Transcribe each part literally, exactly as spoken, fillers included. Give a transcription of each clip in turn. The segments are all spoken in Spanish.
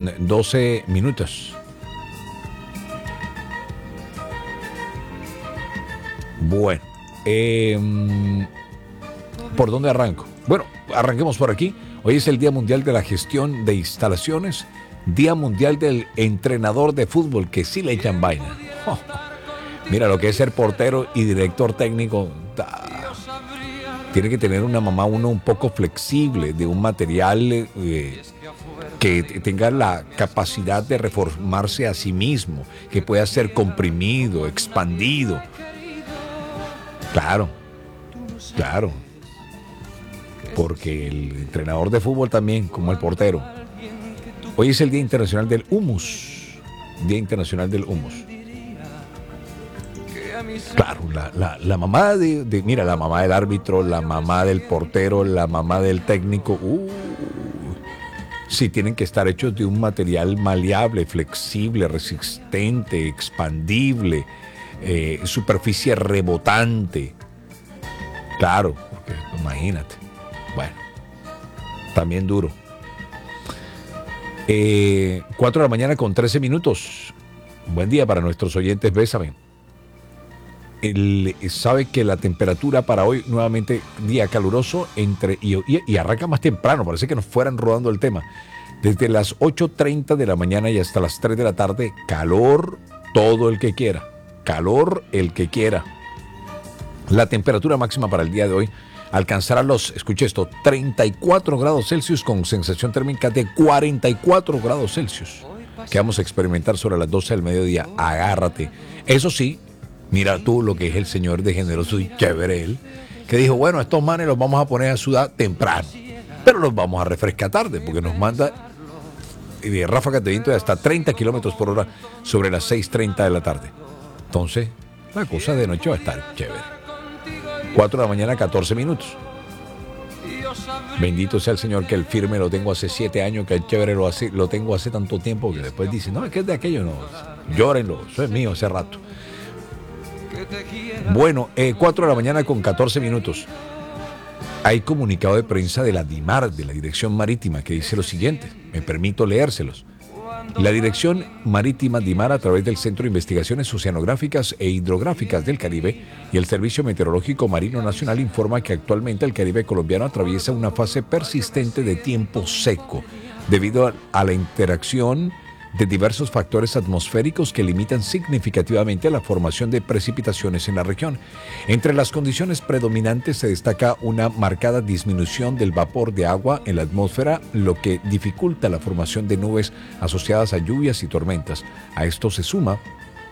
doce minutos. Bueno, eh, ¿por dónde arranco? Bueno, arranquemos por aquí. Hoy es el Día Mundial de la Gestión de Instalaciones, Día Mundial del Entrenador de Fútbol, que sí le echan vaina. Oh, mira lo que es ser portero y director técnico. Ah, tiene que tener una mamá uno un poco flexible, de un material eh, que tenga la capacidad de reformarse a sí mismo, que pueda ser comprimido, expandido. Claro, claro. Porque el entrenador de fútbol también, como el portero. Hoy es el Día Internacional del Humus. Día Internacional del Humus. Claro, la, la, la mamá de, de... Mira, la mamá del árbitro, la mamá del portero, la mamá del técnico. Uh, sí, tienen que estar hechos de un material maleable, flexible, resistente, expandible, eh, superficie rebotante. Claro, porque imagínate. Bueno, también duro. Eh, cuatro de la mañana con trece minutos. Buen día para nuestros oyentes. Bésame. El, sabe que la temperatura para hoy, nuevamente día caluroso, entre y, y, y arranca más temprano. Parece que nos fueran rodando el tema. Desde las ocho treinta de la mañana y hasta las tres de la tarde, calor todo el que quiera. Calor el que quiera. La temperatura máxima para el día de hoy alcanzará los, escuche esto, treinta y cuatro grados Celsius con sensación térmica de cuarenta y cuatro grados Celsius, que vamos a experimentar sobre las doce del mediodía. Agárrate. Eso sí, mira tú lo que es el señor de generoso y chévere él, que dijo, bueno, estos manes los vamos a poner a sudar temprano, pero los vamos a refrescar tarde, porque nos manda de ráfagas de viento de hasta treinta kilómetros por hora sobre las seis treinta de la tarde. Entonces, la cosa de noche va a estar chévere. cuatro de la mañana, catorce minutos. Bendito sea el Señor, que el firme lo tengo hace siete años, que el chévere lo, hace, lo tengo hace tanto tiempo, que después dice, no, es que es de aquello, no, llórenlo, eso es mío hace rato. Bueno, eh, cuatro de la mañana con catorce minutos. Hay comunicado de prensa de la DIMAR, de la Dirección Marítima, que dice lo siguiente, me permito leérselos. La Dirección Marítima DIMAR, a través del Centro de Investigaciones Oceanográficas e Hidrográficas del Caribe y el Servicio Meteorológico Marino Nacional, informa que actualmente el Caribe colombiano atraviesa una fase persistente de tiempo seco debido a la interacción de diversos factores atmosféricos que limitan significativamente la formación de precipitaciones en la región. Entre las condiciones predominantes se destaca una marcada disminución del vapor de agua en la atmósfera, lo que dificulta la formación de nubes asociadas a lluvias y tormentas. A esto se suma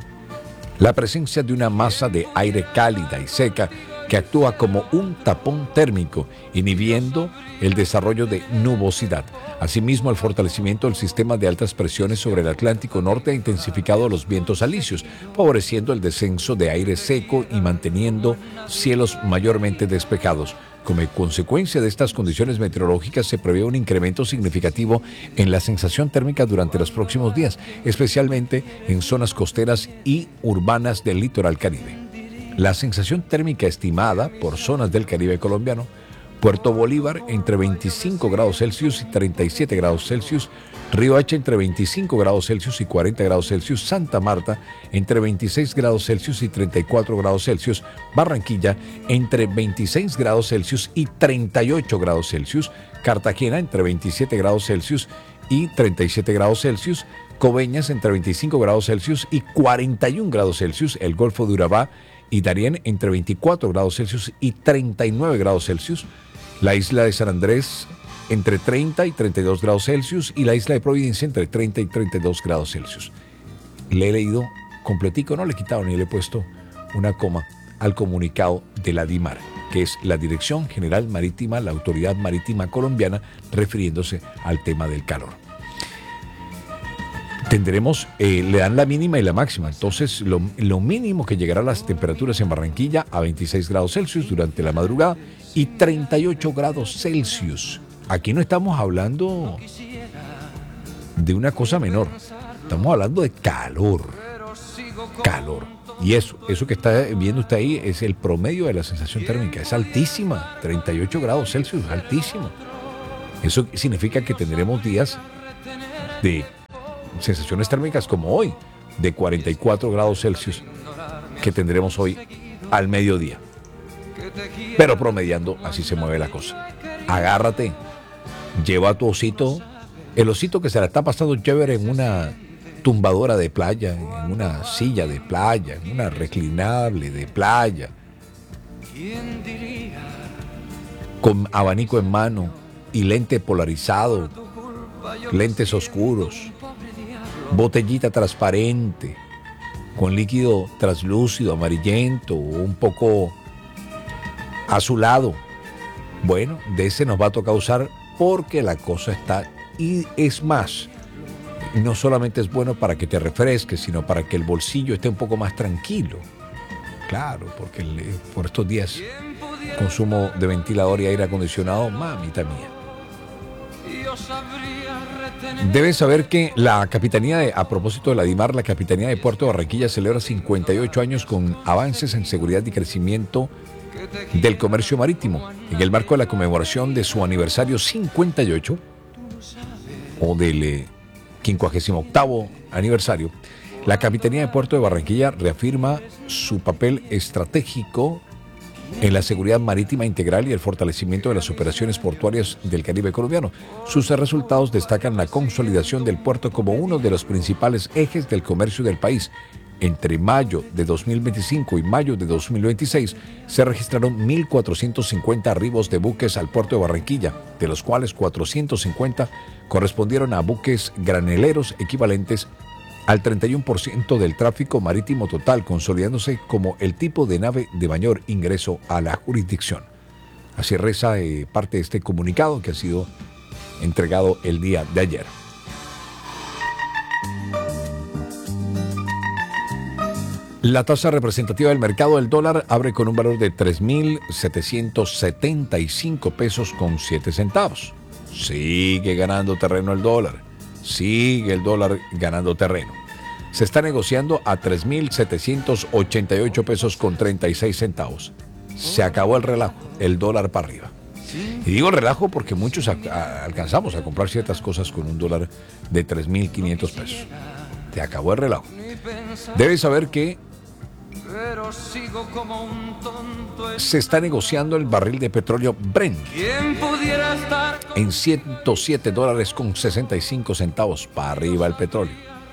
la presencia de una masa de aire cálida y seca que actúa como un tapón térmico, inhibiendo el desarrollo de nubosidad. Asimismo, el fortalecimiento del sistema de altas presiones sobre el Atlántico Norte ha intensificado los vientos alisios, favoreciendo el descenso de aire seco y manteniendo cielos mayormente despejados. Como consecuencia de estas condiciones meteorológicas, se prevé un incremento significativo en la sensación térmica durante los próximos días, especialmente en zonas costeras y urbanas del litoral caribe. La sensación térmica estimada por zonas del Caribe colombiano: Puerto Bolívar entre veinticinco grados Celsius y treinta y siete grados Celsius, Río Hacha entre veinticinco grados Celsius y cuarenta grados Celsius, Santa Marta entre veintiséis grados Celsius y treinta y cuatro grados Celsius, Barranquilla entre veintiséis grados Celsius y treinta y ocho grados Celsius, Cartagena entre veintisiete grados Celsius y treinta y siete grados Celsius, Coveñas entre veinticinco grados Celsius y cuarenta y un grados Celsius, el Golfo de Urabá y Darién entre veinticuatro grados Celsius y treinta y nueve grados Celsius, la isla de San Andrés entre treinta y treinta y dos grados Celsius y la isla de Providencia entre treinta y treinta y dos grados Celsius. Le he leído completico, no le he quitado ni le he puesto una coma al comunicado de la DIMAR, que es la Dirección General Marítima, la Autoridad Marítima Colombiana, refiriéndose al tema del calor. Tendremos, eh, le dan la mínima y la máxima, entonces lo, lo mínimo que llegará a las temperaturas en Barranquilla a veintiséis grados Celsius durante la madrugada y treinta y ocho grados Celsius. Aquí no estamos hablando de una cosa menor, estamos hablando de calor, calor. Y eso, eso que está viendo usted ahí es el promedio de la sensación térmica, es altísima, treinta y ocho grados Celsius, altísimo. Eso significa que tendremos días de sensaciones térmicas como hoy, de cuarenta y cuatro grados Celsius, que tendremos hoy al mediodía. Pero promediando, así se mueve la cosa. Agárrate, lleva a tu osito, el osito que se la está pasando chévere en una tumbadora de playa, en una silla de playa, en una reclinable de playa, con abanico en mano y lente polarizado, lentes oscuros, botellita transparente, con líquido translúcido, amarillento o un poco azulado. Bueno, de ese nos va a tocar usar porque la cosa está, y es más, no solamente es bueno para que te refresques, sino para que el bolsillo esté un poco más tranquilo. Claro, porque el, por estos días consumo de ventilador y aire acondicionado, mamita mía. Debes saber que la Capitanía de, a propósito de la DIMAR, la Capitanía de Puerto de Barranquilla celebra cincuenta y ocho años con avances en seguridad y crecimiento del comercio marítimo. En el marco de la conmemoración de su aniversario cincuenta y ocho, o del eh, quincuagésimo octavo aniversario, la Capitanía de Puerto de Barranquilla reafirma su papel estratégico en la seguridad marítima integral y el fortalecimiento de las operaciones portuarias del Caribe colombiano. Sus resultados destacan la consolidación del puerto como uno de los principales ejes del comercio del país. Entre mayo de dos mil veinticinco y mayo de dos mil veintiséis se registraron mil cuatrocientos cincuenta arribos de buques al puerto de Barranquilla, de los cuales cuatrocientos cincuenta correspondieron a buques graneleros equivalentes al treinta y uno por ciento del tráfico marítimo total, consolidándose como el tipo de nave de mayor ingreso a la jurisdicción. Así reza eh, parte de este comunicado que ha sido entregado el día de ayer. La tasa representativa del mercado del dólar abre con un valor de tres mil setecientos setenta y cinco pesos con siete centavos. Sigue ganando terreno el dólar. Sigue el dólar ganando terreno. Se está negociando a tres mil setecientos ochenta y ocho pesos con treinta y seis centavos. Se acabó el relajo, el dólar para arriba. Y digo relajo porque muchos a, a, alcanzamos a comprar ciertas cosas con un dólar de tres mil quinientos pesos. Se acabó el relajo. Debes saber que se está negociando el barril de petróleo Brent en ciento siete dólares con sesenta y cinco centavos para arriba el petróleo.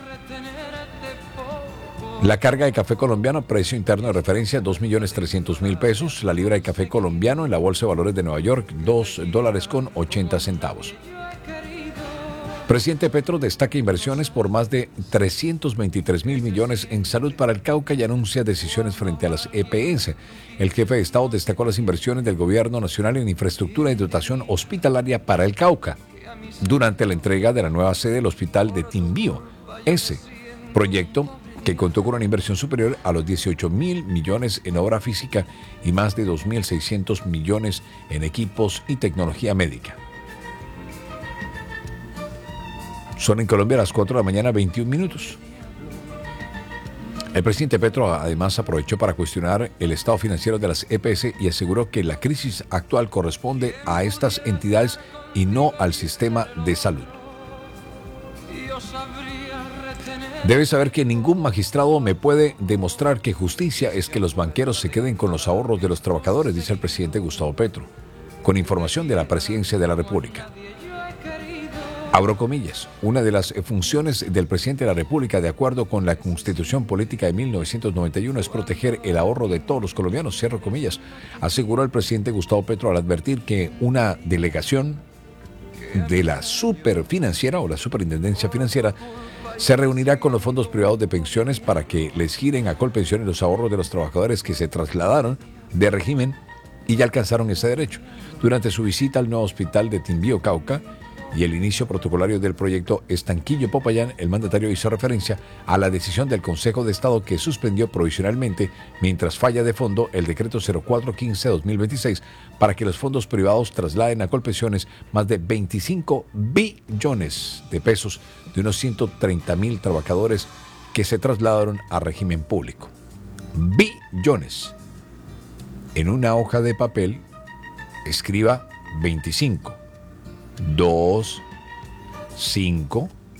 La carga de café colombiano, precio interno de referencia dos millones trescientos mil pesos. La libra de café colombiano en la Bolsa de Valores de Nueva York, dos dólares con ochenta centavos. Presidente Petro destaca inversiones por más de trescientos veintitrés mil millones en salud para el Cauca y anuncia decisiones frente a las E P S. El jefe de Estado destacó las inversiones del gobierno nacional en infraestructura y dotación hospitalaria para el Cauca durante la entrega de la nueva sede del hospital de Timbío. Ese proyecto, que contó con una inversión superior a los dieciocho mil millones en obra física y más de dos mil seiscientos millones en equipos y tecnología médica. Son en Colombia las cuatro de la mañana, veintiún minutos. El presidente Petro además aprovechó para cuestionar el estado financiero de las E P S y aseguró que la crisis actual corresponde a estas entidades y no al sistema de salud. Debes saber que ningún magistrado me puede demostrar que justicia es que los banqueros se queden con los ahorros de los trabajadores, dice el presidente Gustavo Petro, con información de la Presidencia de la República. Abro comillas, una de las funciones del presidente de la República, de acuerdo con la Constitución Política de mil novecientos noventa y uno, es proteger el ahorro de todos los colombianos, cierro comillas, aseguró el presidente Gustavo Petro al advertir que una delegación de la superfinanciera o la superintendencia financiera se reunirá con los fondos privados de pensiones para que les giren a Colpensiones los ahorros de los trabajadores que se trasladaron de régimen y ya alcanzaron ese derecho. Durante su visita al nuevo hospital de Timbío, Cauca, y el inicio protocolario del proyecto Estanquillo-Popayán, el mandatario hizo referencia a la decisión del Consejo de Estado que suspendió provisionalmente, mientras falla de fondo, el decreto cero cuatro quince guion dos mil veintiséis para que los fondos privados trasladen a Colpensiones más de veinticinco billones de pesos de unos ciento treinta mil trabajadores que se trasladaron a régimen público. Billones. En una hoja de papel, escriba veinticinco. dos, cinco,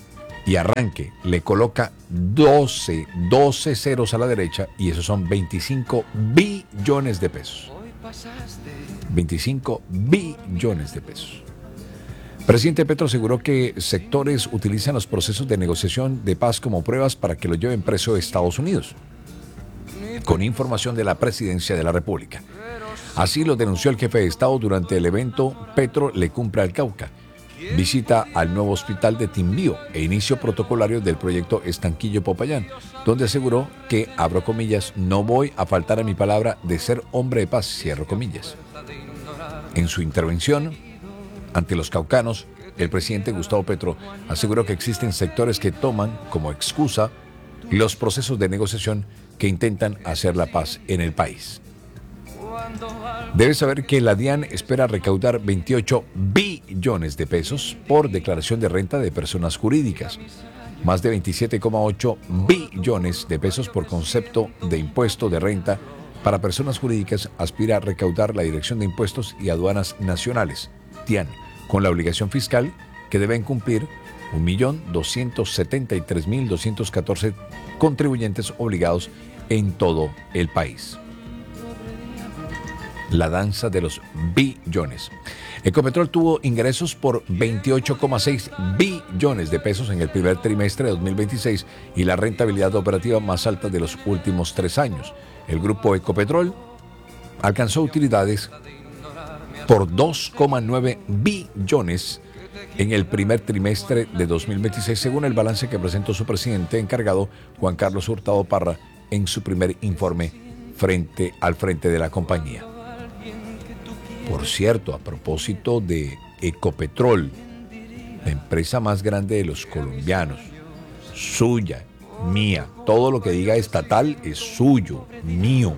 y arranque le coloca doce, doce ceros a la derecha y esos son veinticinco billones de pesos. veinticinco billones de pesos. Presidente Petro aseguró que sectores utilizan los procesos de negociación de paz como pruebas para que lo lleven preso a Estados Unidos, con información de la Presidencia de la República. Así lo denunció el jefe de Estado durante el evento Petro le cumple al Cauca, visita al nuevo hospital de Timbío e inicio protocolario del proyecto Estanquillo Popayán, donde aseguró que, abro comillas, no voy a faltar a mi palabra de ser hombre de paz, cierro comillas. En su intervención ante los caucanos, el presidente Gustavo Petro aseguró que existen sectores que toman como excusa los procesos de negociación que intentan hacer la paz en el país. Debes saber que la DIAN espera recaudar veintiocho billones de pesos por declaración de renta de personas jurídicas, más de veintisiete coma ocho billones de pesos por concepto de impuesto de renta para personas jurídicas. Aspira a recaudar la Dirección de Impuestos y Aduanas Nacionales, DIAN, con la obligación fiscal que deben cumplir un millón doscientos setenta y tres mil doscientos catorce contribuyentes obligados en todo el país. La danza de los billones. Ecopetrol tuvo ingresos por veintiocho coma seis billones de pesos en el primer trimestre de dos mil veintiséis y la rentabilidad operativa más alta de los últimos tres años. El grupo Ecopetrol alcanzó utilidades por dos coma nueve billones en el primer trimestre de dos mil veintiséis, según el balance que presentó su presidente encargado, Juan Carlos Hurtado Parra, en su primer informe frente al frente de la compañía. Por cierto, a propósito de Ecopetrol, la empresa más grande de los colombianos, suya, mía, todo lo que diga estatal es suyo, mío.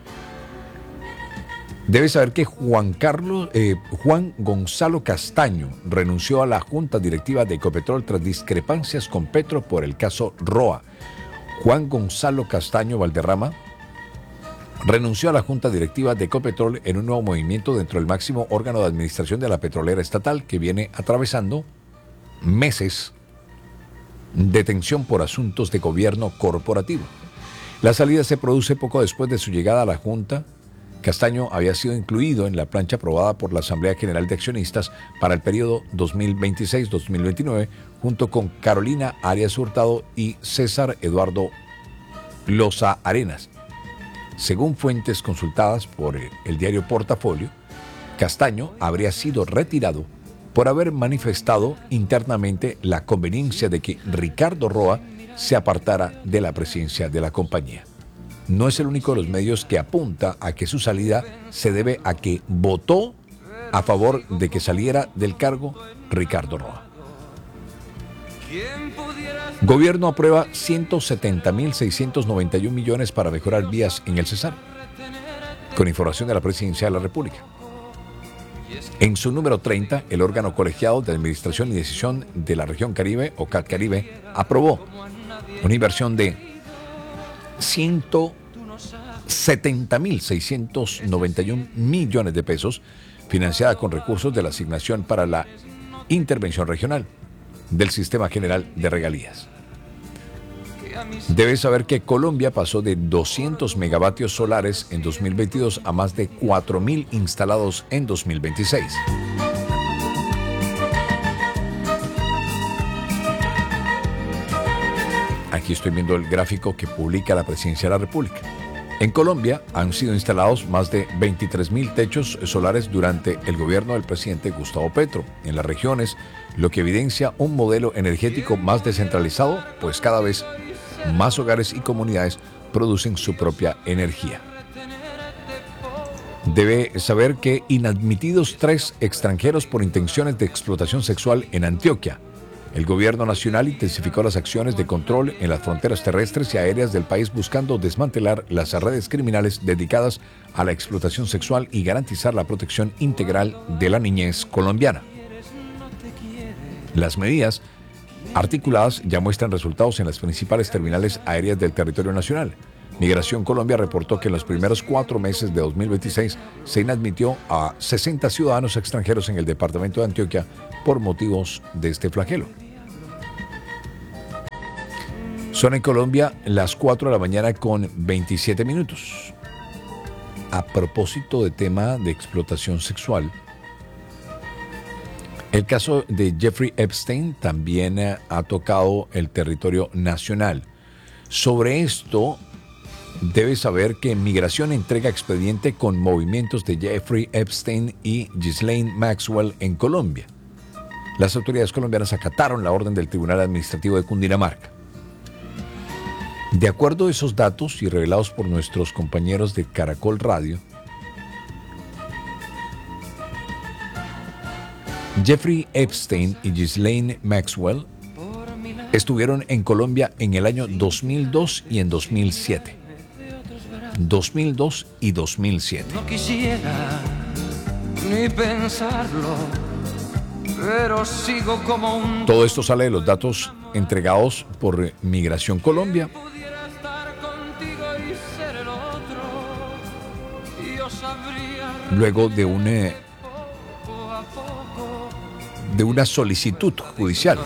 Debes saber que Juan Carlos, eh, Juan Gonzalo Castaño renunció a la junta directiva de Ecopetrol tras discrepancias con Petro por el caso Roa. Juan Gonzalo Castaño Valderrama renunció a la junta directiva de Ecopetrol en un nuevo movimiento dentro del máximo órgano de administración de la petrolera estatal, que viene atravesando meses de tensión por asuntos de gobierno corporativo. La salida se produce poco después de su llegada a la junta. Castaño había sido incluido en la plancha aprobada por la Asamblea General de Accionistas para el periodo dos mil veintiséis a dos mil veintinueve, junto con Carolina Arias Hurtado y César Eduardo Loza Arenas. Según fuentes consultadas por el diario Portafolio, Castaño habría sido retirado por haber manifestado internamente la conveniencia de que Ricardo Roa se apartara de la presidencia de la compañía. No es el único de los medios que apunta a que su salida se debe a que votó a favor de que saliera del cargo Ricardo Roa. Gobierno aprueba ciento setenta mil seiscientos noventa y un millones para mejorar vías en el Cesar, con información de la Presidencia de la República. En su número treinta, el órgano colegiado de Administración y Decisión de la Región Caribe, o C A D Caribe, aprobó una inversión de ciento setenta mil seiscientos noventa y un millones de pesos, financiada con recursos de la Asignación para la Intervención Regional del Sistema General de Regalías. Debes saber que Colombia pasó de doscientos megavatios solares en dos mil veintidós a más de cuatro mil instalados en dos mil veintiséis. Aquí estoy viendo el gráfico que publica la Presidencia de la República. En Colombia han sido instalados más de veintitrés mil techos solares durante el gobierno del presidente Gustavo Petro en las regiones, lo que evidencia un modelo energético más descentralizado, pues cada vez más hogares y comunidades producen su propia energía. Debe saber que inadmitidos tres extranjeros por intenciones de explotación sexual en Antioquia. El gobierno nacional intensificó las acciones de control en las fronteras terrestres y aéreas del país, buscando desmantelar las redes criminales dedicadas a la explotación sexual y garantizar la protección integral de la niñez colombiana. Las medidas articuladas ya muestran resultados en las principales terminales aéreas del territorio nacional. Migración Colombia reportó que en los primeros cuatro meses de dos mil veintiséis se inadmitió a sesenta ciudadanos extranjeros en el departamento de Antioquia por motivos de este flagelo. Son en Colombia las cuatro de la mañana con veintisiete minutos. A propósito de tema de explotación sexual, el caso de Jeffrey Epstein también ha tocado el territorio nacional. Sobre esto, debes saber que Migración entrega expediente con movimientos de Jeffrey Epstein y Ghislaine Maxwell en Colombia. Las autoridades colombianas acataron la orden del Tribunal Administrativo de Cundinamarca. De acuerdo a esos datos y revelados por nuestros compañeros de Caracol Radio, Jeffrey Epstein y Ghislaine Maxwell estuvieron en Colombia en el año dos mil dos y en dos mil siete. dos mil dos y dos mil siete. No quisiera ni pensarlo, pero sigo como un... Todo esto sale de los datos entregados por Migración Colombia. Luego de un eh, de una solicitud judicial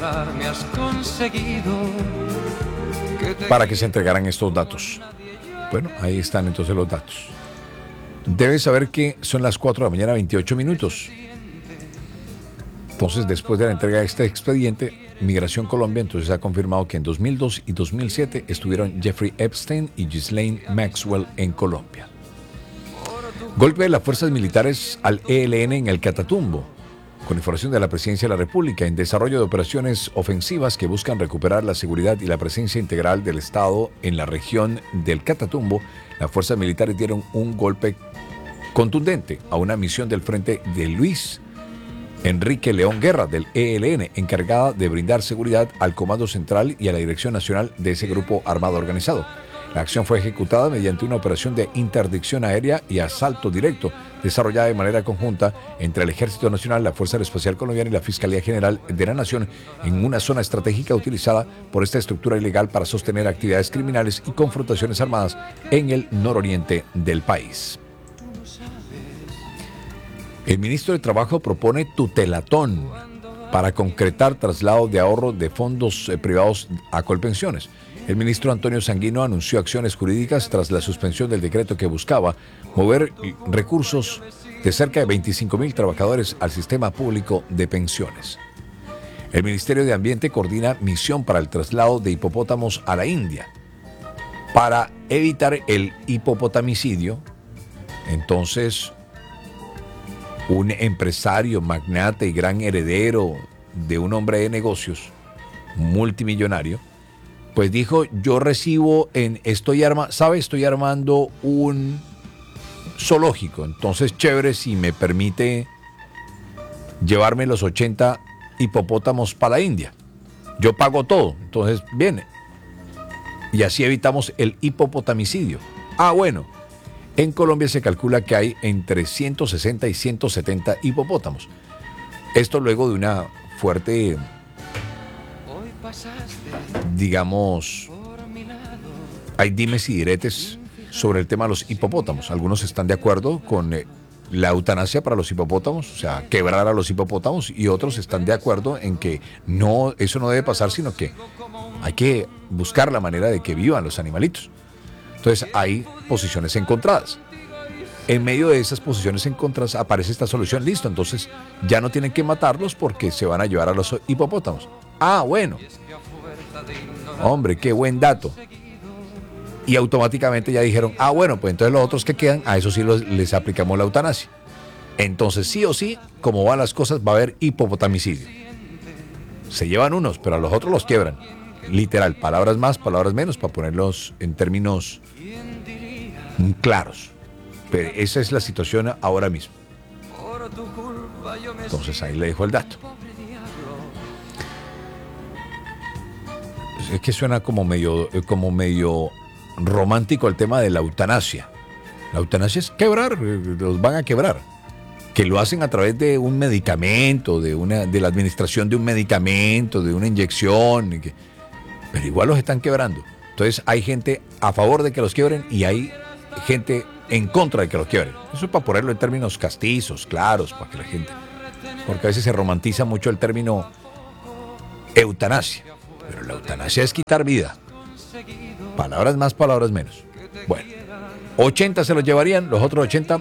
para que se entregaran estos datos. Bueno, ahí están entonces los datos. Debes saber que son las cuatro de la mañana, veintiocho minutos. Entonces, después de la entrega de este expediente, Migración Colombia entonces ha confirmado que en dos mil dos y dos mil siete estuvieron Jeffrey Epstein y Ghislaine Maxwell en Colombia. Golpe de las fuerzas militares al E L N en el Catatumbo. Con información de la Presidencia de la República, en desarrollo de operaciones ofensivas que buscan recuperar la seguridad y la presencia integral del Estado en la región del Catatumbo, las fuerzas militares dieron un golpe contundente a una misión del frente de Luis Enrique León Guerra del E L N, encargada de brindar seguridad al Comando Central y a la Dirección Nacional de ese grupo armado organizado. La acción fue ejecutada mediante una operación de interdicción aérea y asalto directo, desarrollada de manera conjunta entre el Ejército Nacional, la Fuerza Aeroespacial Colombiana y la Fiscalía General de la Nación en una zona estratégica utilizada por esta estructura ilegal para sostener actividades criminales y confrontaciones armadas en el nororiente del país. El ministro de Trabajo propone tutelatón para concretar traslado de ahorro de fondos eh, privados a Colpensiones. El ministro Antonio Sanguino anunció acciones jurídicas tras la suspensión del decreto que buscaba mover recursos de cerca de veinticinco mil trabajadores al sistema público de pensiones. El Ministerio de Ambiente coordina misión para el traslado de hipopótamos a la India. Para evitar el hipopotamicidio, entonces, un empresario, magnate y gran heredero de un hombre de negocios multimillonario, pues dijo, yo recibo en, estoy arma, ¿sabe? Estoy armando un zoológico, entonces chévere si me permite llevarme los ochenta hipopótamos para la India. Yo pago todo, entonces viene. Y así evitamos el hipopotamicidio. Ah, bueno, en Colombia se calcula que hay entre ciento sesenta y ciento setenta hipopótamos. Esto luego de una fuerte, digamos, hay dimes y diretes sobre el tema de los hipopótamos. Algunos están de acuerdo con eh, la eutanasia para los hipopótamos, o sea, quebrar a los hipopótamos, y otros están de acuerdo en que no, eso no debe pasar, sino que hay que buscar la manera de que vivan los animalitos. Entonces hay posiciones encontradas. En medio de esas posiciones encontradas aparece esta solución, listo, entonces ya no tienen que matarlos porque se van a llevar a los hipopótamos. Ah, bueno. Hombre, qué buen dato. Y automáticamente ya dijeron, ah, bueno, pues entonces los otros que quedan, a eso sí los, les aplicamos la eutanasia. Entonces sí o sí, como van las cosas, va a haber hipopotamicidio. Se llevan unos, pero a los otros los quiebran. Literal, palabras más, palabras menos, para ponerlos en términos claros. Pero esa es la situación ahora mismo. Entonces ahí le dejo el dato. Es que suena como medio, como medio romántico el tema de la eutanasia. La eutanasia es quebrar, los van a quebrar. Que lo hacen a través de un medicamento, de una, de la administración de un medicamento, de una inyección, que, pero igual los están quebrando. Entonces hay gente a favor de que los quiebren y hay gente en contra de que los quiebren. Eso es para ponerlo en términos castizos, claros, para que la gente... Porque a veces se romantiza mucho el término eutanasia. Pero la eutanasia es quitar vida. Palabras más, palabras menos. Bueno, ochenta se los llevarían, los otros ochenta,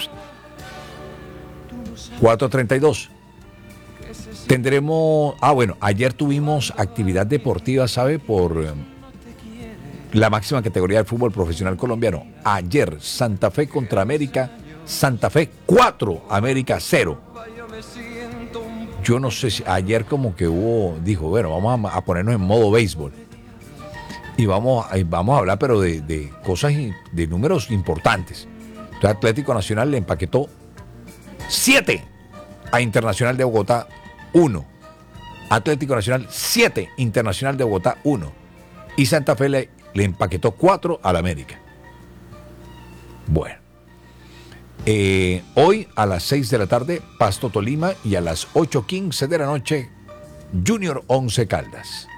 cuatro treinta y dos. Tendremos, ah bueno, ayer tuvimos actividad deportiva, ¿sabe? Por eh, la máxima categoría del fútbol profesional colombiano. Ayer, Santa Fe contra América, Santa Fe cuatro, América cero. Yo no sé si ayer como que hubo, dijo, bueno, vamos a, a ponernos en modo béisbol. Y vamos, vamos a hablar, pero de, de cosas, de números importantes. Entonces, Atlético Nacional le empaquetó siete a Internacional de Bogotá uno. Atlético Nacional siete, Internacional de Bogotá uno. Y Santa Fe le, le empaquetó cuatro al América. Bueno. Eh, hoy a las seis de la tarde, Pasto Tolima, y a las ocho quince de la noche, Junior Once Caldas.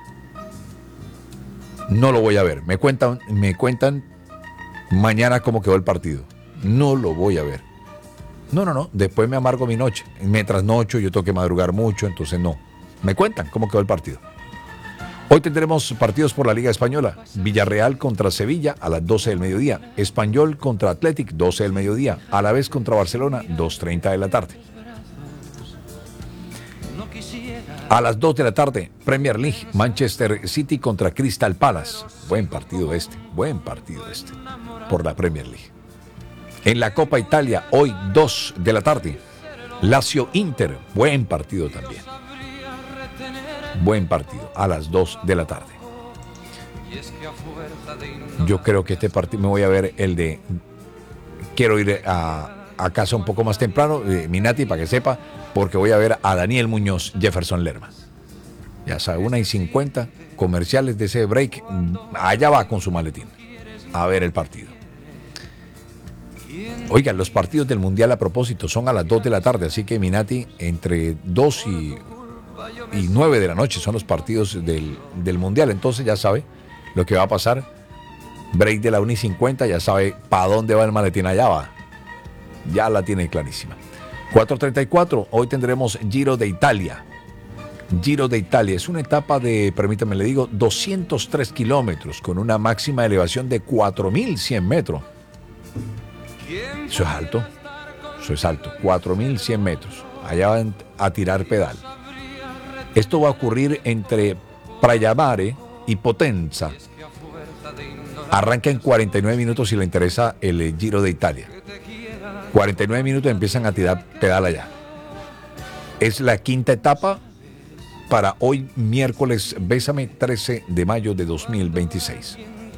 No lo voy a ver. Me cuentan, me cuentan mañana cómo quedó el partido. No lo voy a ver. No, no, no. Después me amargo mi noche. Me trasnocho, yo tengo que madrugar mucho, entonces no. Me cuentan cómo quedó el partido. Hoy tendremos partidos por la Liga Española. Villarreal contra Sevilla a las doce del mediodía. Español contra Athletic, doce del mediodía. Alavés contra Barcelona, dos treinta de la tarde. A las dos de la tarde, Premier League, Manchester City contra Crystal Palace. Buen partido este, buen partido este, por la Premier League. En la Copa Italia, hoy dos de la tarde, Lazio Inter, buen partido también. Buen partido, a las dos de la tarde. Yo creo que este partido me voy a ver el de... Quiero ir a, a casa un poco más temprano, eh, Minati, para que sepa, porque voy a ver a Daniel Muñoz, Jefferson Lerma. Ya sabe, una y cincuenta, comerciales de ese break, allá va con su maletín a ver el partido. Oigan, los partidos del Mundial a propósito son a las dos de la tarde, así que Minati, entre dos y... y nueve de la noche son los partidos del, del Mundial. Entonces ya sabe lo que va a pasar. Break de la una y cincuenta, ya sabe para dónde va el maletín, allá va. Ya la tiene clarísima. cuatro treinta y cuatro, hoy tendremos Giro de Italia. Giro de Italia es una etapa de, permítame le digo, doscientos tres kilómetros con una máxima elevación de cuatro mil cien metros. Eso es alto. Eso es alto. cuatro mil cien metros. Allá van a tirar pedal. Esto va a ocurrir entre Praiamare y Potenza. Arranca en cuarenta y nueve minutos si le interesa el Giro de Italia. cuarenta y nueve minutos empiezan a tirar pedal allá. Es la quinta etapa para hoy, miércoles, Bésame, trece de mayo de dos mil veintiséis.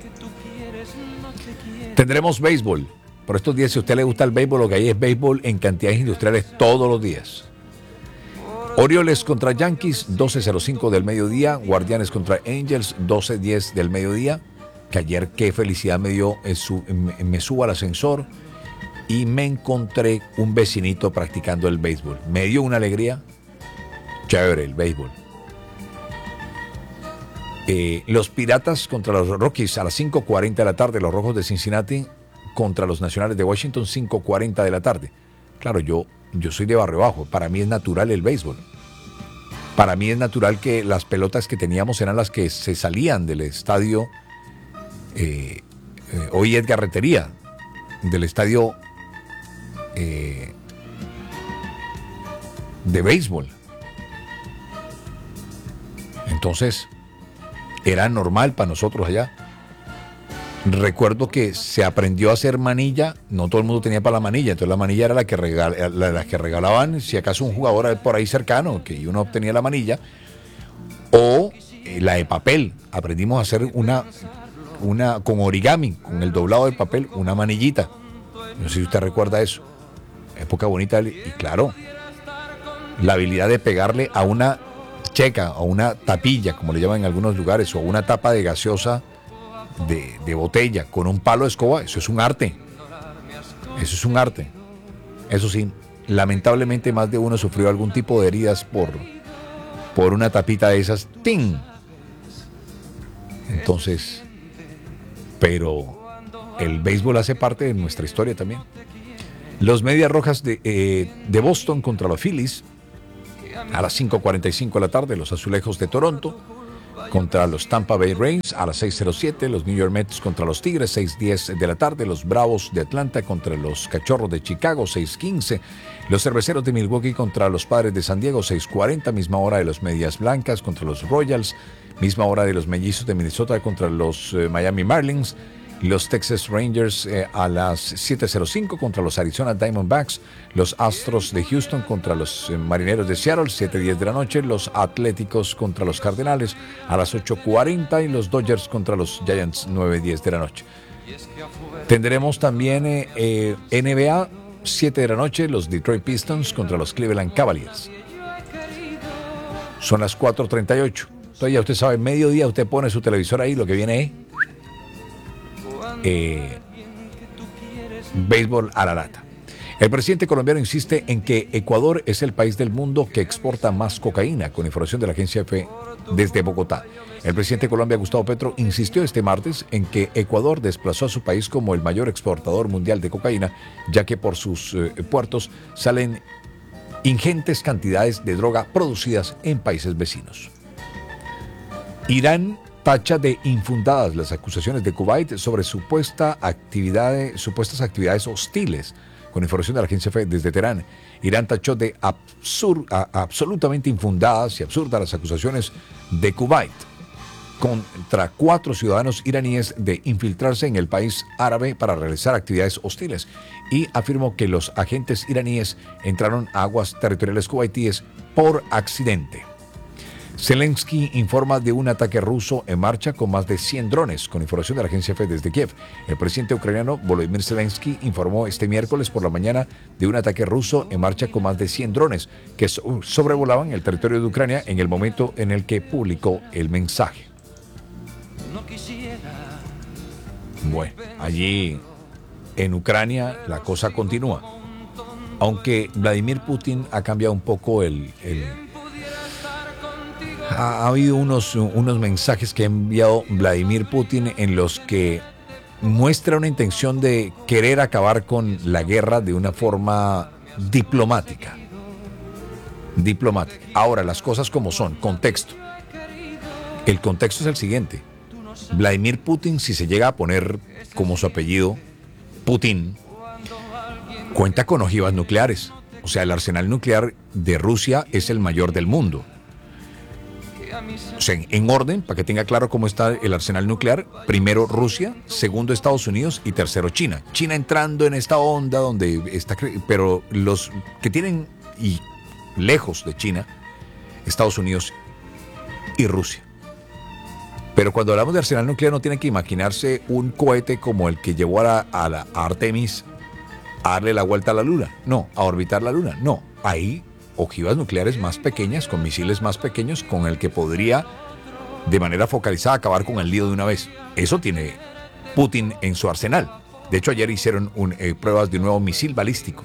Tendremos béisbol. Por estos días, si a usted le gusta el béisbol, lo que hay es béisbol en cantidades industriales todos los días. Orioles contra Yankees, doce cero cinco del mediodía. Guardianes contra Angels, doce diez del mediodía. Que ayer qué felicidad me dio, me, me subo al ascensor y me encontré un vecinito practicando el béisbol. Me dio una alegría. Chévere el béisbol. Eh, los Piratas contra los Rockies a las cinco cuarenta de la tarde. Los Rojos de Cincinnati contra los Nacionales de Washington, cinco cuarenta de la tarde. Claro, yo... Yo soy de Barrio Bajo, para mí es natural el béisbol. Para mí es natural que las pelotas que teníamos eran las que se salían del estadio, eh, eh, hoy Edgar Rentería, del estadio eh, de béisbol. Entonces, era normal para nosotros allá. Recuerdo que se aprendió a hacer manilla, no todo el mundo tenía para la manilla, entonces la manilla era la que, regal, la, la que regalaban, si acaso un jugador por ahí cercano, que uno obtenía la manilla, o eh, la de papel. Aprendimos a hacer una, una con origami, con el doblado del papel, una manillita. No sé si usted recuerda eso. Época bonita, y claro, la habilidad de pegarle a una checa, a una tapilla, como le llaman en algunos lugares, o a una tapa de gaseosa, De, de botella con un palo de escoba, eso es un arte. Eso es un arte. Eso sí, lamentablemente más de uno sufrió algún tipo de heridas por, por una tapita de esas. ¡Ting! Entonces, pero el béisbol hace parte de nuestra historia también. Los Medias Rojas de, eh, de Boston contra los Phillies a las cinco cuarenta y cinco de la tarde. Los Azulejos de Toronto contra los Tampa Bay Rays a las seis cero siete, los New York Mets contra los Tigres seis diez de la tarde, los Bravos de Atlanta contra los Cachorros de Chicago seis quince, los Cerveceros de Milwaukee contra los Padres de San Diego seis cuarenta, misma hora de los Medias Blancas contra los Royals, misma hora de los Mellizos de Minnesota contra los eh, Miami Marlins, los Texas Rangers eh, a las siete cero cinco contra los Arizona Diamondbacks, los Astros de Houston contra los eh, Marineros de Seattle siete diez de la noche, los Atléticos contra los Cardenales a las ocho cuarenta y los Dodgers contra los Giants nueve diez de la noche. Tendremos también eh, eh, N B A siete de la noche, los Detroit Pistons contra los Cleveland Cavaliers. Son las cuatro treinta y ocho. Entonces ya usted sabe, mediodía usted pone su televisor ahí, lo que viene ahí. Eh, béisbol a la lata. El presidente colombiano insiste en que Ecuador es el país del mundo que exporta más cocaína, con información de la agencia F desde Bogotá. El presidente de Colombia, Gustavo Petro, insistió este martes en que Ecuador desplazó a su país como el mayor exportador mundial de cocaína, ya que por sus eh, puertos salen ingentes cantidades de droga producidas en países vecinos. Irán tacha de infundadas las acusaciones de Kuwait sobre supuesta actividad, supuestas actividades hostiles, con información de la agencia F desde Teherán. Irán tachó de absur, a, absolutamente infundadas y absurdas las acusaciones de Kuwait contra cuatro ciudadanos iraníes de infiltrarse en el país árabe para realizar actividades hostiles, y afirmó que los agentes iraníes entraron a aguas territoriales kuwaitíes por accidente. Zelensky informa de un ataque ruso en marcha con más de cien drones, con información de la agencia F desde Kiev. El presidente ucraniano Volodymyr Zelensky informó este miércoles por la mañana de un ataque ruso en marcha con más de cien drones que sobrevolaban el territorio de Ucrania en el momento en el que publicó el mensaje. Bueno, allí en Ucrania la cosa continúa, aunque Vladimir Putin ha cambiado un poco el... el Ha, ha habido unos, unos mensajes que ha enviado Vladimir Putin en los que muestra una intención de querer acabar con la guerra de una forma diplomática. Diplomática. Ahora, las cosas como son. Contexto. El contexto es el siguiente. Vladimir Putin, si se llega a poner como su apellido, Putin, cuenta con ojivas nucleares. O sea, el arsenal nuclear de Rusia es el mayor del mundo. O sea, en orden, para que tenga claro cómo está el arsenal nuclear: primero Rusia, segundo Estados Unidos y tercero China. China entrando en esta onda donde está, pero los que tienen y lejos de China, Estados Unidos y Rusia. Pero cuando hablamos de arsenal nuclear no tiene que imaginarse un cohete como el que llevó a, la, a, la, a Artemis a darle la vuelta a la luna. No, a orbitar la luna. No, ahí ojivas nucleares más pequeñas, con misiles más pequeños, con el que podría de manera focalizada acabar con el lío de una vez. Eso tiene Putin en su arsenal. De hecho, ayer hicieron un, eh, pruebas de un nuevo misil balístico.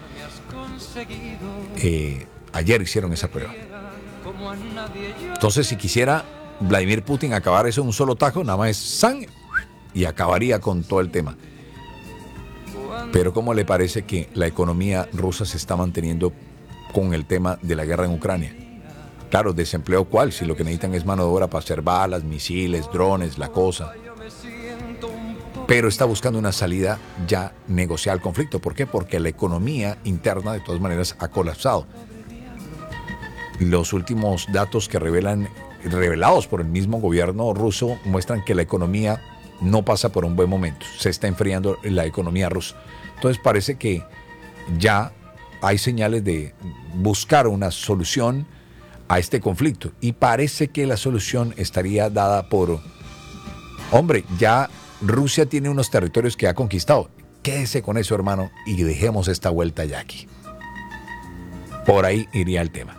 Eh, ayer hicieron esa prueba. Entonces, si quisiera Vladimir Putin acabar eso en un solo tajo, nada más es ¡san! Y acabaría con todo el tema. Pero ¿cómo le parece que la economía rusa se está manteniendo con el tema de la guerra en Ucrania? Claro, desempleo cuál, si lo que necesitan es mano de obra para hacer balas, misiles, drones, la cosa. Pero está buscando una salida ya negociar el conflicto. ¿Por qué? Porque la economía interna de todas maneras ha colapsado. Los últimos datos que revelan, revelados por el mismo gobierno ruso, muestran que la economía no pasa por un buen momento. Se está enfriando la economía rusa. Entonces parece que ya hay señales de buscar una solución a este conflicto, y parece que la solución estaría dada por, hombre, ya Rusia tiene unos territorios que ha conquistado. Quédese con eso, hermano, y dejemos esta vuelta ya aquí. Por ahí iría el tema.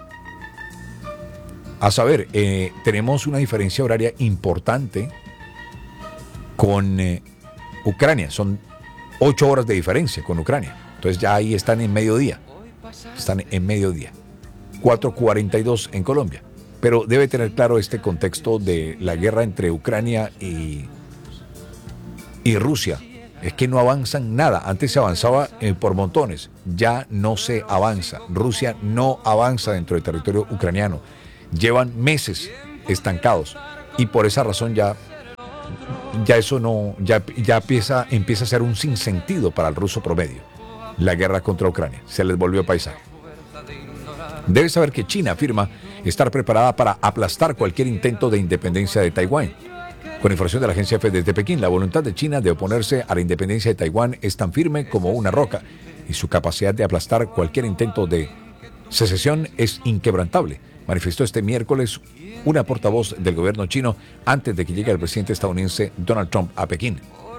A saber, eh, tenemos una diferencia horaria importante con eh, Ucrania. Son ocho horas de diferencia con Ucrania. Entonces ya ahí están en mediodía. Están en mediodía. cuatro cuarenta y dos en Colombia. Pero debe tener claro este contexto de la guerra entre Ucrania y, y Rusia. Es que no avanzan nada. Antes se avanzaba eh, por montones. Ya no se avanza. Rusia no avanza dentro del territorio ucraniano. Llevan meses estancados. y por esa razón ya, ya eso no, ya, ya empieza, empieza a ser un sinsentido para el ruso promedio. La guerra contra Ucrania se les volvió paisaje. Debe saber que China afirma estar preparada para aplastar cualquier intento de independencia de Taiwán. Con información de la agencia F desde Pekín, la voluntad de China de oponerse a la independencia de Taiwán es tan firme como una roca y su capacidad de aplastar cualquier intento de secesión es inquebrantable, manifestó este miércoles una portavoz del gobierno chino antes de que llegue el presidente estadounidense Donald Trump a Pekín.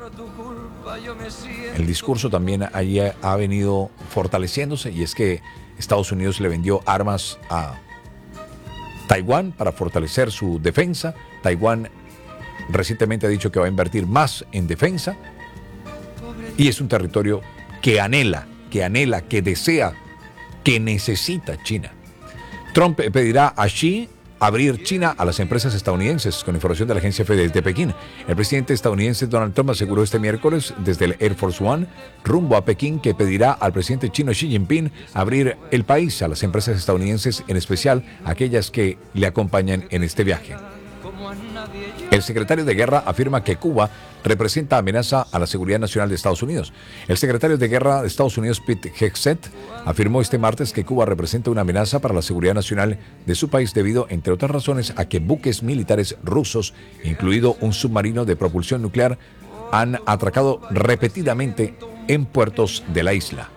El discurso también ahí ha venido fortaleciéndose y es que Estados Unidos le vendió armas a Taiwán para fortalecer su defensa. Taiwán recientemente ha dicho que va a invertir más en defensa y es un territorio que anhela, que anhela, que desea, que necesita China. Trump pedirá a Xi abrir China a las empresas estadounidenses, con información de la agencia F desde Pekín. El presidente estadounidense Donald Trump aseguró este miércoles desde el Air Force One rumbo a Pekín que pedirá al presidente chino Xi Jinping abrir el país a las empresas estadounidenses, en especial aquellas que le acompañan en este viaje. El secretario de Guerra afirma que Cuba representa amenaza a la seguridad nacional de Estados Unidos. El secretario de Guerra de Estados Unidos, Pete Hegseth, afirmó este martes que Cuba representa una amenaza para la seguridad nacional de su país debido, entre otras razones, a que buques militares rusos, incluido un submarino de propulsión nuclear, han atracado repetidamente en puertos de la isla.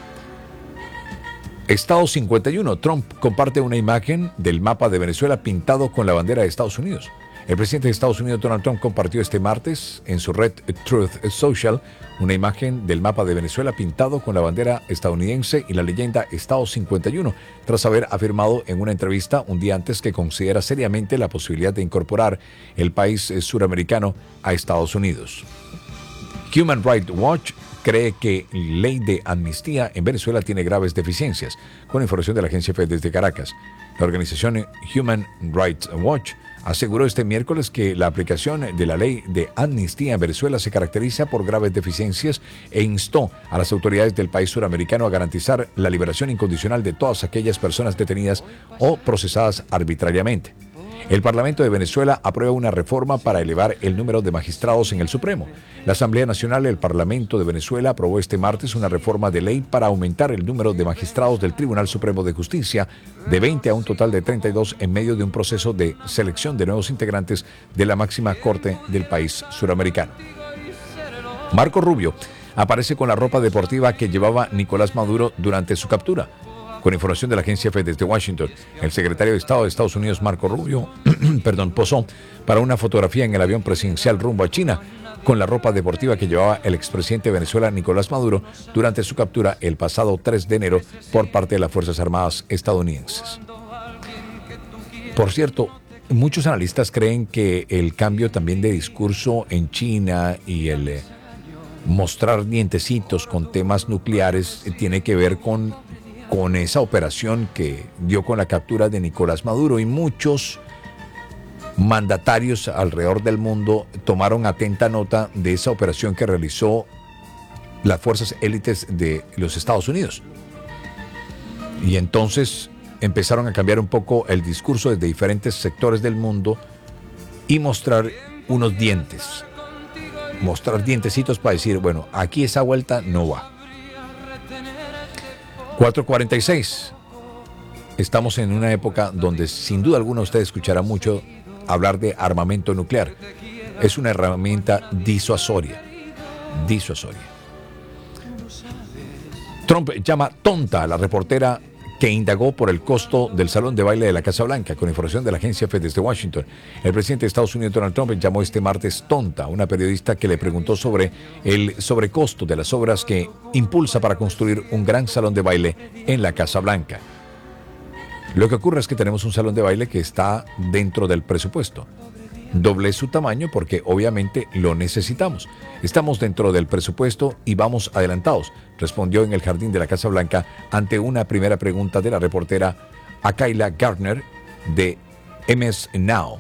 Estado cincuenta y uno. Trump comparte una imagen del mapa de Venezuela pintado con la bandera de Estados Unidos. El presidente de Estados Unidos, Donald Trump, compartió este martes en su red Truth Social una imagen del mapa de Venezuela pintado con la bandera estadounidense y la leyenda Estado cincuenta y uno, tras haber afirmado en una entrevista un día antes que considera seriamente la posibilidad de incorporar el país suramericano a Estados Unidos. Human Rights Watch cree que la ley de amnistía en Venezuela tiene graves deficiencias, con información de la agencia F desde Caracas. La organización Human Rights Watch aseguró este miércoles que la aplicación de la ley de amnistía en Venezuela se caracteriza por graves deficiencias e instó a las autoridades del país suramericano a garantizar la liberación incondicional de todas aquellas personas detenidas o procesadas arbitrariamente. El Parlamento de Venezuela aprueba una reforma para elevar el número de magistrados en el Supremo. La Asamblea Nacional del Parlamento de Venezuela aprobó este martes una reforma de ley para aumentar el número de magistrados del Tribunal Supremo de Justicia de veinte a un total de treinta y dos en medio de un proceso de selección de nuevos integrantes de la máxima corte del país suramericano. Marco Rubio aparece con la ropa deportiva que llevaba Nicolás Maduro durante su captura. Con información de la agencia F desde Washington, el secretario de Estado de Estados Unidos, Marco Rubio, perdón, posó para una fotografía en el avión presidencial rumbo a China con la ropa deportiva que llevaba el expresidente de Venezuela, Nicolás Maduro, durante su captura el pasado tres de enero por parte de las Fuerzas Armadas estadounidenses. Por cierto, muchos analistas creen que el cambio también de discurso en China y el eh, mostrar dientecitos con temas nucleares eh, tiene que ver con con esa operación que dio con la captura de Nicolás Maduro, y muchos mandatarios alrededor del mundo tomaron atenta nota de esa operación que realizó las fuerzas élites de los Estados Unidos. Y entonces empezaron a cambiar un poco el discurso desde diferentes sectores del mundo y mostrar unos dientes, mostrar dientecitos para decir, bueno, aquí esa vuelta no va. cuatro cuarenta y seis. Estamos en una época donde sin duda alguna usted escuchará mucho hablar de armamento nuclear. Es una herramienta disuasoria. Disuasoria. Trump llama tonta a la reportera que indagó por el costo del salón de baile de la Casa Blanca. Con información de la agencia F desde Washington, el presidente de Estados Unidos, Donald Trump, llamó este martes tonta a una periodista que le preguntó sobre el sobrecosto de las obras que impulsa para construir un gran salón de baile en la Casa Blanca. Lo que ocurre es que tenemos un salón de baile que está dentro del presupuesto. Doble su tamaño porque obviamente lo necesitamos. Estamos dentro del presupuesto y vamos adelantados, respondió en el jardín de la Casa Blanca ante una primera pregunta de la reportera Akayla Gardner de M S Now.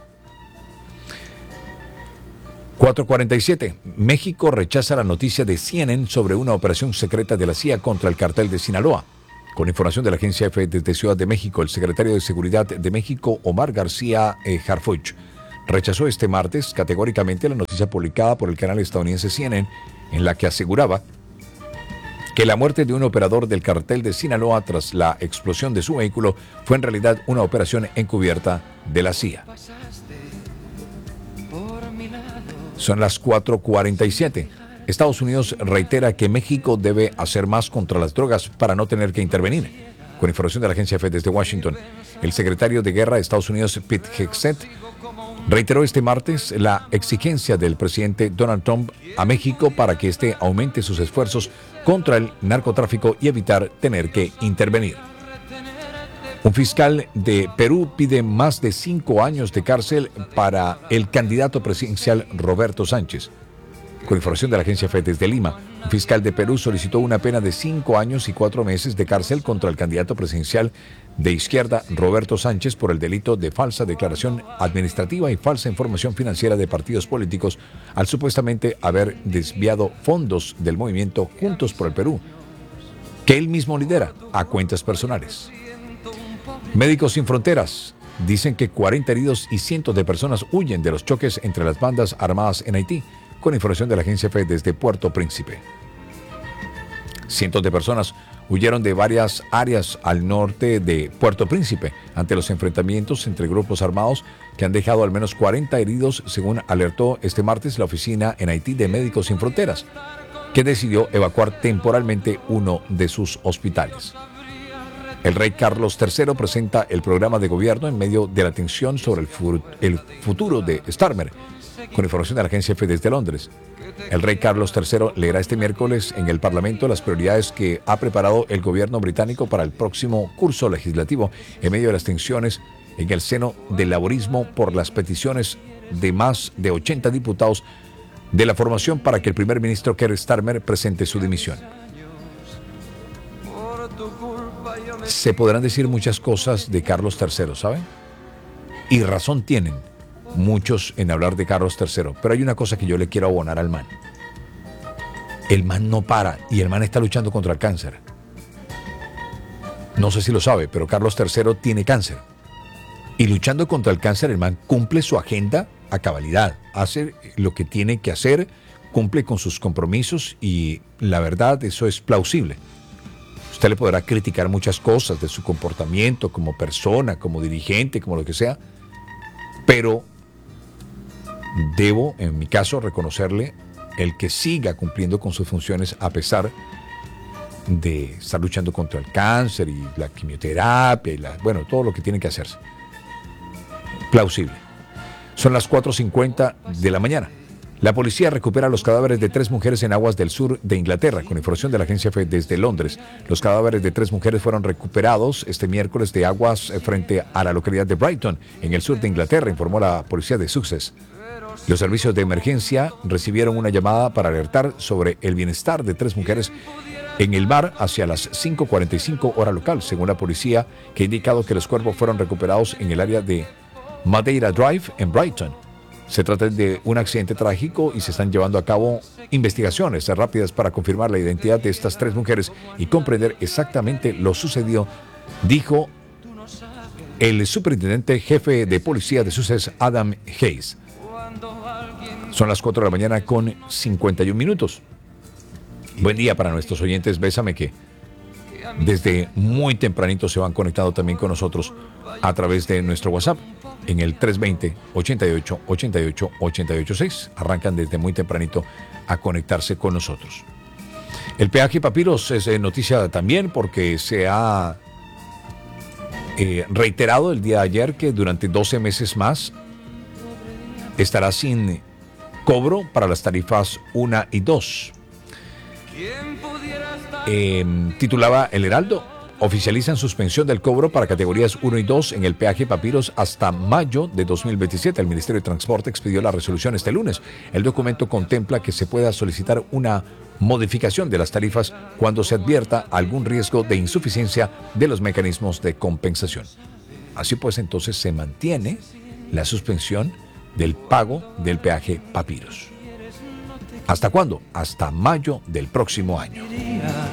cuatro cuarenta y siete. México rechaza la noticia de C N N sobre una operación secreta de la C I A contra el cartel de Sinaloa. Con información de la agencia F desde Ciudad de México, el secretario de Seguridad de México, Omar García eh, Harfuch, rechazó este martes categóricamente la noticia publicada por el canal estadounidense C N N en la que aseguraba que la muerte de un operador del cartel de Sinaloa tras la explosión de su vehículo fue en realidad una operación encubierta de la C I A. Son las cuatro cuarenta y siete. Estados Unidos reitera que México debe hacer más contra las drogas para no tener que intervenir. Con información de la agencia F desde Washington, el secretario de Guerra de Estados Unidos, Pete Hegseth, reiteró este martes la exigencia del presidente Donald Trump a México para que éste aumente sus esfuerzos contra el narcotráfico y evitar tener que intervenir. Un fiscal de Perú pide más de cinco años de cárcel para el candidato presidencial Roberto Sánchez. Con información de la agencia F desde Lima, un fiscal de Perú solicitó una pena de cinco años y cuatro meses de cárcel contra el candidato presidencial de izquierda Roberto Sánchez por el delito de falsa declaración administrativa y falsa información financiera de partidos políticos al supuestamente haber desviado fondos del movimiento Juntos por el Perú, que él mismo lidera, a cuentas personales. Médicos Sin Fronteras dicen que cuarenta heridos y cientos de personas huyen de los choques entre las bandas armadas en Haití. Con información de la agencia F desde Puerto Príncipe. Cientos de personas huyeron de varias áreas al norte de Puerto Príncipe ante los enfrentamientos entre grupos armados que han dejado al menos cuarenta heridos, según alertó este martes la oficina en Haití de Médicos Sin Fronteras, que decidió evacuar temporalmente uno de sus hospitales. El rey Carlos tercero presenta el programa de gobierno en medio de la tensión sobre el, fu- el futuro de Starmer. Con información de la agencia F desde Londres, el rey Carlos tercero leerá este miércoles en el Parlamento las prioridades que ha preparado el gobierno británico para el próximo curso legislativo en medio de las tensiones en el seno del laborismo por las peticiones de más de ochenta diputados de la formación para que el primer ministro Keir Starmer presente su dimisión. Se podrán decir muchas cosas de Carlos tercero, ¿saben? Y razón tienen muchos en hablar de Carlos tercero, pero hay una cosa que yo le quiero abonar al man. El man no para y el man está luchando contra el cáncer. No sé si lo sabe, pero Carlos tercero tiene cáncer. Y luchando contra el cáncer, el man cumple su agenda a cabalidad, hace lo que tiene que hacer, cumple con sus compromisos y la verdad, eso es plausible. Usted le podrá criticar muchas cosas de su comportamiento como persona, como dirigente, como lo que sea, pero debo, en mi caso, reconocerle el que siga cumpliendo con sus funciones a pesar de estar luchando contra el cáncer y la quimioterapia y la, bueno, todo lo que tiene que hacerse. Plausible. Son las cuatro cincuenta de la mañana. La policía recupera los cadáveres de tres mujeres en aguas del sur de Inglaterra. Con información de la agencia F desde Londres, los cadáveres de tres mujeres fueron recuperados este miércoles de aguas frente a la localidad de Brighton, en el sur de Inglaterra, informó la policía de Sussex. Los servicios de emergencia recibieron una llamada para alertar sobre el bienestar de tres mujeres en el mar hacia las cinco cuarenta y cinco hora local, según la policía, que ha indicado que los cuerpos fueron recuperados en el área de Madeira Drive en Brighton. Se trata de un accidente trágico y se están llevando a cabo investigaciones rápidas para confirmar la identidad de estas tres mujeres y comprender exactamente lo sucedido, dijo el superintendente jefe de policía de Sussex, Adam Hayes. Son las cuatro de la mañana con cincuenta y un minutos. Buen día para nuestros oyentes. Bésame que desde muy tempranito se van conectando también con nosotros a través de nuestro WhatsApp en el tres dos cero, ochenta y ocho, ochenta y ocho, ochenta y ocho seis. Arrancan desde muy tempranito a conectarse con nosotros. El peaje Papiros es eh, noticia también porque se ha eh, reiterado el día de ayer que durante doce meses más estará sin cobro para las tarifas uno y dos. Eh, titulaba El Heraldo, oficializan suspensión del cobro para categorías uno y dos en el peaje Papiros hasta mayo de dos mil veintisiete. El Ministerio de Transporte expidió la resolución este lunes. El documento contempla que se pueda solicitar una modificación de las tarifas cuando se advierta algún riesgo de insuficiencia de los mecanismos de compensación. Así pues, entonces se mantiene la suspensión del pago del peaje Papiros. ¿Hasta cuándo? Hasta mayo del próximo año.